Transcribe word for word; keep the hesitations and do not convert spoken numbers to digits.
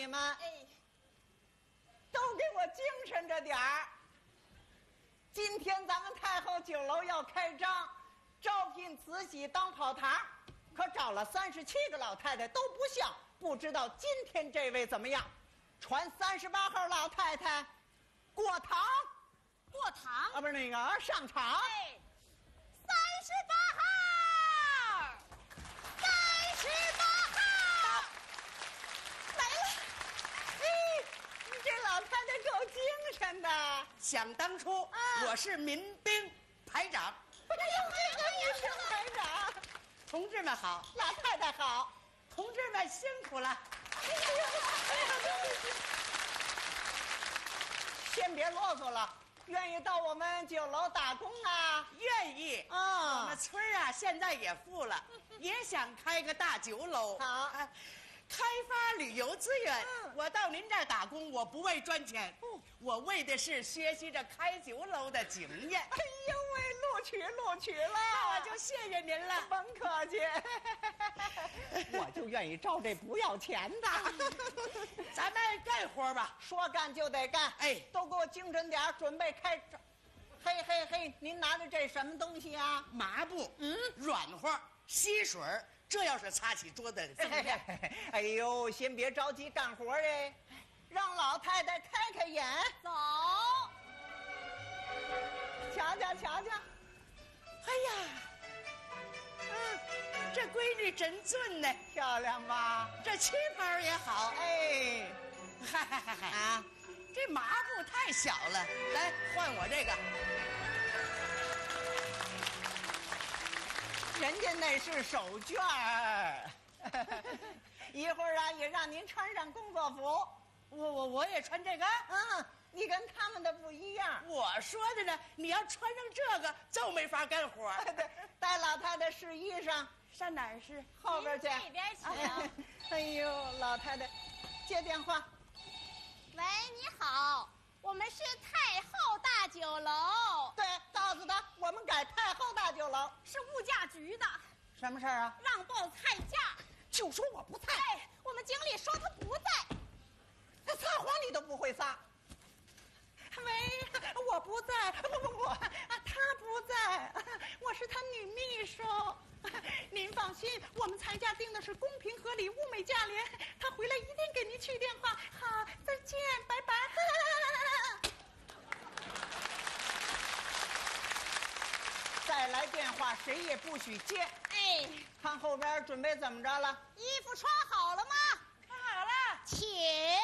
你们， 哎， 都给我精神着点儿。今天咱们太后酒楼要开张，招聘慈禧当跑堂，可找了三十七个老太太都不像，不知道今天这位怎么样？传三十八号老太太过堂， 过堂啊，不是那个上场。 哎，三十八号，三十八号， 来了。嘿，你这老太太够精神的。 想当初， 啊我是民兵排长。 哎呦，这个也是排长。 同志们好， 老太太好。 同志们辛苦了。 哎呀呀，哎呀，对不起。先别啰嗦了，愿意到我们酒楼打工啊？ 愿意啊我们村儿啊，现在也富了，也想开个大酒楼。 好啊开发旅游资源。 嗯我到您这儿打工，我不为赚钱， 嗯我为的是学习着开酒楼的经验。 哎呦喂，录取录取了， 那我就谢谢您了。 甭客气。我就愿意招这不要钱的。 咱们干活吧。 说干就得干， 哎都给我精神点儿，准备开张。嘿嘿嘿，您拿的这什么东西啊？ 麻布， 嗯软和，吸水儿，这要是擦起桌子增亮。 哎呦，先别着急干活哎，让老太太开开眼， 走， 瞧瞧瞧瞧。 哎呀，嗯，这闺女真俊呢， 漂亮吧？ 这旗袍也好。 哎， 嗨嗨嗨嗨啊， 这麻布太小了，来换我这个。 人家那是手绢儿。一会儿啊，也让您穿上工作服。 我我我也穿这个。 嗯，你跟他们的不一样。 我说的呢，你要穿上这个就没法干活。 对，带老太太试衣裳， 上哪儿是？ 后边去。 您这边请。 哎呦，老太太，接电话。 喂，你好，我们是太后大酒楼， 对，告诉他我们改太后大酒楼。 是物价局的， 什么事儿啊？ 让报菜价。 就说我不在， 哎，我们经理说他不在。 他撒谎你都不会撒。喂，我不在，不不不，啊，他不在，我是他女秘书。您放心，我们裁价定的是公平合理、物美价廉。他回来一定给您去电话。好，再见，拜拜。再来电话，谁也不许接。 哎， 看后边准备怎么着了？ 衣服穿好了吗？ 看好了。 请。